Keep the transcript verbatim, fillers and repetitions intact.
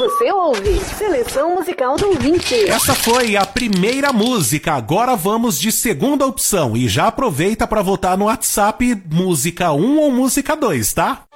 Você ouve Seleção Musical do Ouvinte. Essa foi a primeira música. Agora vamos de segunda opção. E já aproveita para votar no WhatsApp música um ou música dois, tá?